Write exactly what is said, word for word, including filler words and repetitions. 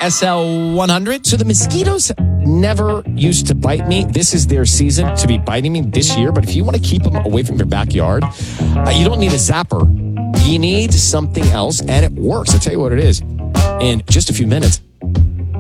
S L one hundred. So the mosquitoes never used to bite me. This is their season to be biting me this year. But if you want to keep them away from your backyard, uh, you don't need a zapper. You need something else, and it works. I'll tell you what it is in just a few minutes.